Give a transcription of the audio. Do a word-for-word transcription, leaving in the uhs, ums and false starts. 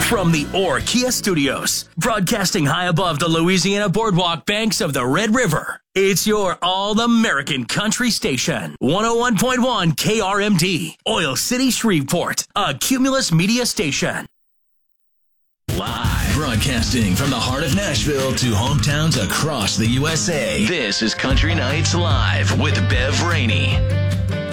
From the Orr Kia Studios, broadcasting high above the Louisiana boardwalk banks of the Red River, it's your all-American country station. one oh one point one K R M D, Oil City, Shreveport, a Cumulus Media station. Live, broadcasting from the heart of Nashville to hometowns across the U S A. This is Country Nights Live with Bev Rainey.